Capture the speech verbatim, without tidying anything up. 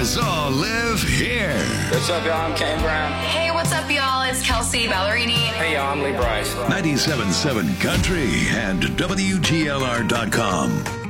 stars all live here. What's up, y'all? I'm Kane Brown. Hey, what's up, y'all? It's Kelsey Ballerini. Hey, y'all. I'm Lee Bryce. ninety-seven point seven Country and W G L R dot com.